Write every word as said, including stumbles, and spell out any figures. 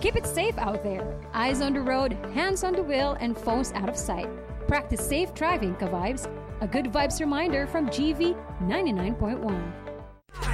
Keep it safe out there. Eyes on the road, hands on the wheel, and phones out of sight. Practice safe driving, ka-vibes. A good vibes reminder from G V ninety-nine point one.